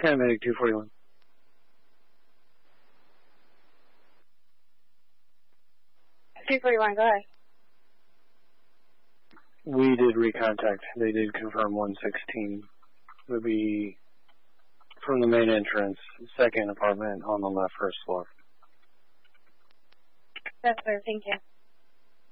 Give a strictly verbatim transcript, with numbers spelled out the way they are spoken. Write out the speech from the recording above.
Paramedic two forty-one. two forty-one, go ahead. We did recontact. They did confirm one sixteen. It would be from the main entrance, second apartment on the left, first floor. That's fair, thank you.